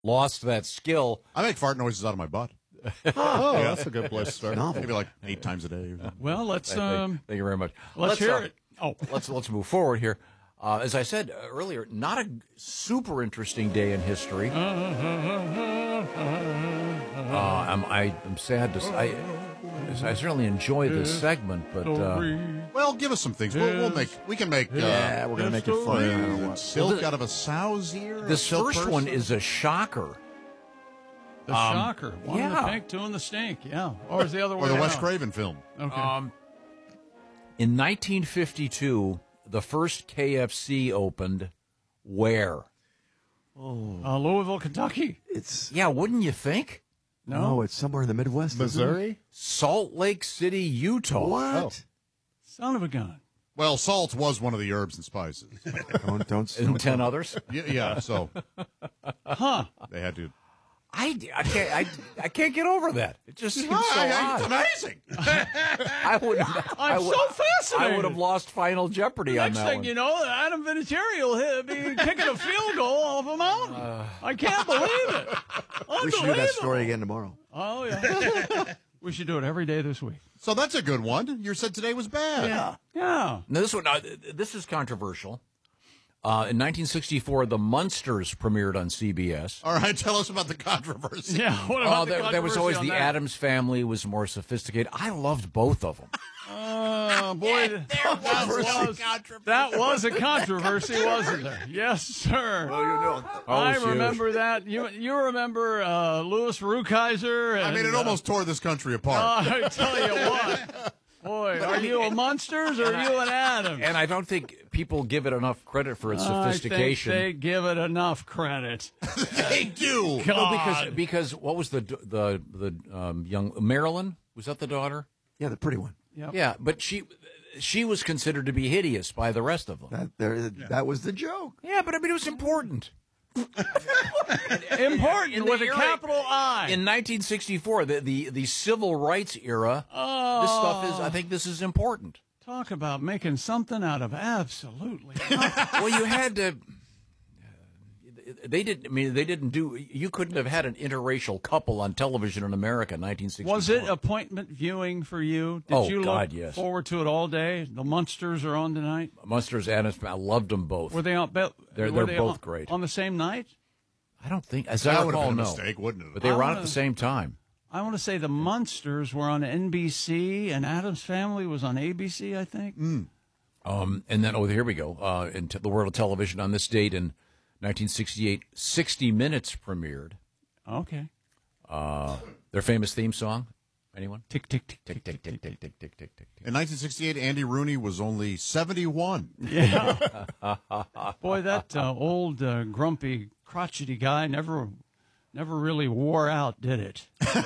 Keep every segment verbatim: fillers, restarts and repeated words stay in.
lost that skill. I make fart noises out of my butt. Oh, yeah, that's a good place to start. Maybe like eight times a day. Or something. Well, let's. Thank, Um, thank you very much. Let's, let's hear uh, it. Oh, let's let's move forward here. Uh, as I said earlier, not a super interesting day in history. Uh, I'm I, I'm sad to say. I, I certainly enjoy this segment, but uh, well, give us some things. We'll, we'll make. We can make. Uh, yeah, we're gonna make it fun. Silk well, out of a sow's ear. This first person? one is a shocker. The um, shocker. One yeah. in the pink, two in the stink. Yeah. Or is the other way Or the around? Wes Craven film. Okay. Um, in nineteen fifty-two, the first K F C opened where? Oh. Uh, Louisville, Kentucky. It's Yeah, wouldn't you think? No, no it's somewhere in the Midwest. Missouri? Salt Lake City, Utah. What? Oh. Son of a gun. Well, salt was one of the herbs and spices. don't, don't, and don't ten don't. others? Yeah, yeah, so. Huh. They had to. I, I can't I, I can't get over that. It just seems so It's odd. amazing. I would. I'm I would, so fascinated. I would have lost Final Jeopardy on Next that thing one. you know, Adam Vinatieri will hit, be kicking a field goal off a mountain. Uh, I can't believe it. We should do that story again tomorrow. Oh yeah. We should do it every day this week. So that's a good one. You said today was bad. Yeah. Yeah. Now this one, uh, this is controversial. Uh, in nineteen sixty-four, The Munsters premiered on C B S. All right, tell us about the controversy. Yeah, what about uh, the there, controversy there was always on the that? Addams Family was more sophisticated. I loved both of them. Oh, boy. that, was, that was a controversy, wasn't there? Yes, sir. Oh, you know. I Oh, remember huge. that. You you remember uh, Louis Rukeyser? And, I mean, it almost uh, tore this country apart. I tell you what. Boy, are you a Munsters or are you an Adams? And I don't think people give it enough credit for its sophistication. I think they give it enough credit. They do. God. No, because because what was the the the um, young Marilyn? Was that the daughter? Yeah, the pretty one. Yep. Yeah, but she she was considered to be hideous by the rest of them. That there, yeah. that was the joke. Yeah, but I mean it was important. Important In with the a era- capital I. In nineteen sixty-four, the, the, the civil rights era, oh, this stuff is, I think this is important. Talk about making something out of absolutely nothing. Well, you had to, they didn't, I mean, they didn't do, you couldn't have had an interracial couple on television in America in nineteen sixty-four. Was it appointment viewing for you? Did Oh, you God, look yes. forward to it all day? The Munsters are on tonight. Munsters, Addams, I loved them both. Were they on? Be- They're- were they're they both on, great. on the same night? I don't think, as That I would have recall, been a no. mistake, wouldn't it? But they were I on at wanna- the same time. I want to say the Munsters were on N B C and Addams Family was on A B C, I think. Mm. Um, and then, oh, here we go. Uh, in t- the world of television on this date in nineteen sixty-eight, sixty minutes premiered. Okay. Uh, their famous theme song. Anyone? Tick, tick, tick, Tick, tick, tick, tick, tick, tick, tick, tick. In nineteen sixty-eight, Andy Rooney was only seventy-one. Yeah. Boy, that uh, old, uh, grumpy, crotchety guy never never really wore out, did it?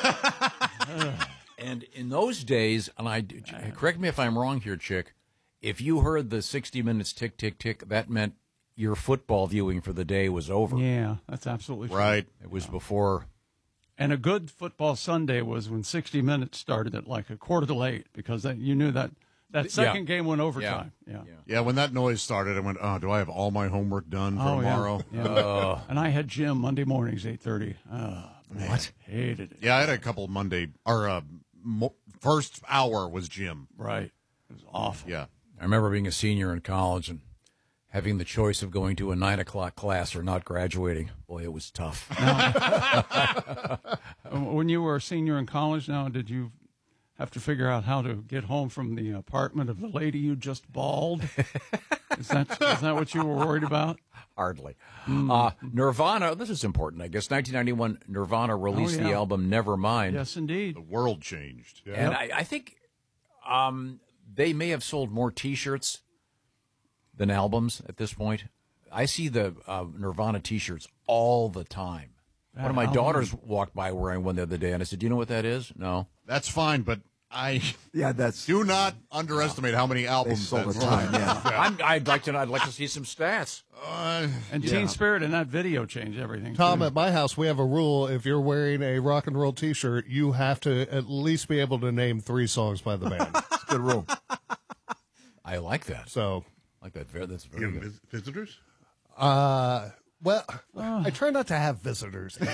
And in those days, and I correct me if I'm wrong here, Chick, if you heard the sixty minutes tick, tick, tick, that meant your football viewing for the day was over. Yeah, that's absolutely true. Right. It was before. And a good football Sunday was when sixty minutes started at like a quarter to eight because that, you knew that that second Yeah. game went overtime. Yeah. Yeah. Yeah, when that noise started, I went, oh, do I have all my homework done for Oh, yeah. tomorrow? Yeah. Uh, And I had gym Monday mornings, eight thirty. Oh, man, What? hated it. Yeah, I had a couple Monday, or uh, mo- first hour was gym. Right. It was awful. Yeah. I remember being a senior in college and having the choice of going to a nine o'clock class or not graduating. Boy, it was tough. When you were a senior in college now, did you have to figure out how to get home from the apartment of the lady you just balled? Is that is that what you were worried about? Hardly. Uh, Nirvana, this is important, I guess. nineteen ninety-one, Nirvana released Oh, yeah. the album Nevermind. Yes, indeed. The world changed. Yeah. And I, I think um, they may have sold more T-shirts than albums at this point. I see the uh, Nirvana T-shirts all the time. One of my album- daughters walked by wearing one the other day, and I said, do you know what that is? No. That's fine, but I Yeah, that's do not underestimate how many they albums sold that's the time. Yeah. I'm, I'd like to know. I'd like to see some stats. Uh, And Teen Spirit and that video changed everything. Tom, too. at my house, we have a rule. If you're wearing a rock and roll T-shirt, you have to at least be able to name three songs by the band. It's a good rule. I like that. So, I like that. Very- That's very good. visitors? uh, Well, I try not to have visitors.